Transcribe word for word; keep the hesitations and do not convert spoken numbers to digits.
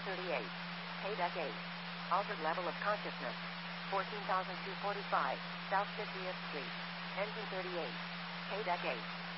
thirty-eight. K-Deck eight. Altered level of consciousness. fourteen thousand two hundred forty-five, South fiftieth Street. Engine thirty-eight. K-Deck eight.